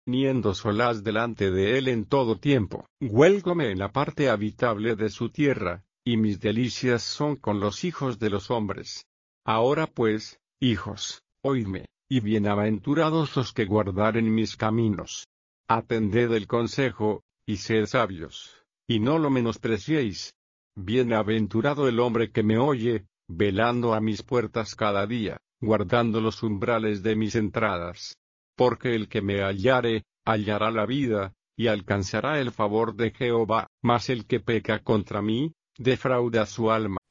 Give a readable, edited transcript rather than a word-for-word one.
teniendo solaz delante de él en todo tiempo. Huélgome en la parte habitable de su tierra, y mis delicias son con los hijos de los hombres. Ahora pues, hijos, oídme, y bienaventurados los que guardaren mis caminos. Atended el consejo, y sed sabios, y no lo menospreciéis. Bienaventurado el hombre que me oye, velando a mis puertas cada día, guardando los umbrales de mis entradas. Porque el que me hallare, hallará la vida, y alcanzará el favor de Jehová, mas el que peca contra mí, defrauda su alma.